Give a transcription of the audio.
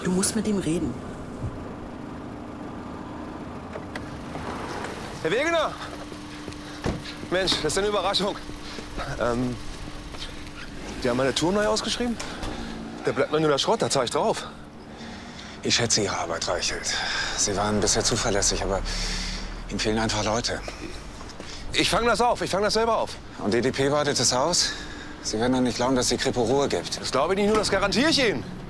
Du musst mit ihm reden. Herr Wegener! Mensch, das ist eine Überraschung. Die haben meine Tour neu ausgeschrieben? Da bleibt mir nur der Schrott, da zahle ich drauf. Ich schätze Ihre Arbeit, Reichelt. Sie waren bisher zuverlässig, aber Ihnen fehlen einfach Leute. Ich fange das auf, ich fange das selber auf. Und DDP wartet es aus? Sie werden doch nicht glauben, dass die Kripo Ruhe gibt. Das glaube ich nicht, nur das garantiere ich Ihnen.